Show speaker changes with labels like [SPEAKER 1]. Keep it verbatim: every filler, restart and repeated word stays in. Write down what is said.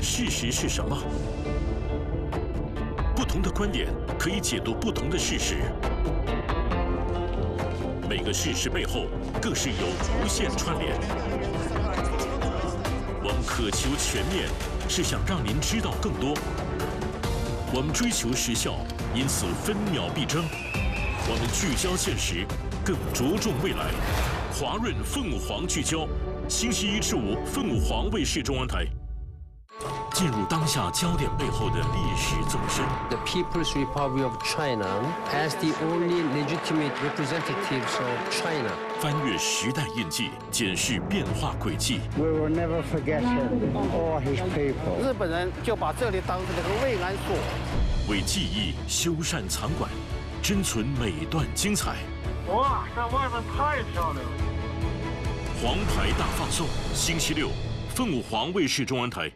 [SPEAKER 1] 事实是什么？不同的观点可以解读不同的事实。每个事实背后更是有无限串联。我们渴求全面，是想让您知道更多。我们追求时效，因此分秒必争。我们聚焦现实，更着重未来。华润凤凰聚焦，星期一至五，凤凰卫视中央台。进入当下焦点背后的历史纵深。
[SPEAKER 2] The People's Republic of China as the only legitimate representatives of China.
[SPEAKER 1] 翻越时代印记，检视变化轨迹。
[SPEAKER 3] We will never forget him or his people.
[SPEAKER 4] 日本人就把这里当成了个慰安所。
[SPEAKER 1] 为记忆修缮藏馆，珍存每段精彩。
[SPEAKER 5] 哇，这外面太漂亮了！
[SPEAKER 1] 黄牌大放送，星期六，凤凰卫视中央台。